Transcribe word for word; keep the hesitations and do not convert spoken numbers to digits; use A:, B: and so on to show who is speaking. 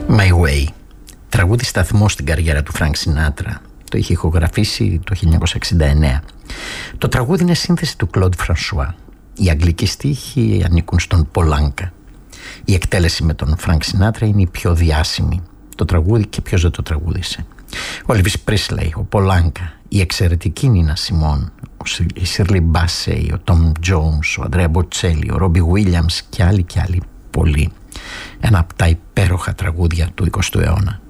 A: My Way, τραγούδι σταθμό στην καριέρα του Φρανκ Σινάτρα. Το είχε ηχογραφήσει το χίλια εννιακόσια εξήντα εννέα. Το τραγούδι είναι σύνθεση του Κλοντ Φρανσουά. Οι αγγλικοί στίχοι ανήκουν στον Πολάνκα. Η εκτέλεση με τον Φρανκ Σινάτρα είναι η πιο διάσημη. Το τραγούδι, και ποιος δεν το τραγούδισε? Ο Έλβις Πρίσλεϊ, ο Πολάνκα, η εξαιρετική Νίνα Σιμών, η Σίρλι Μπάσεϊ, ο Τόμ Τζόουνς, ο Αντρέα Μποτσέλη, ο Ρόμπι Γουίλιαμς και άλλοι και άλλοι πολλοί. Ένα από τα υπέροχα τραγούδια του εικοστού αιώνα.